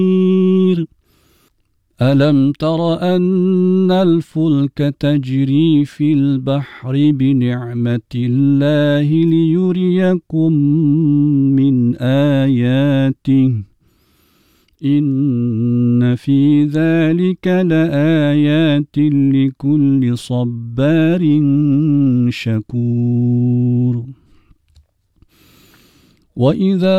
ألم تر أن الفلك تجري في البحر بنعمة الله ليريكم من آياته إن في ذلك لآيات لكل صبار شكور. وإذا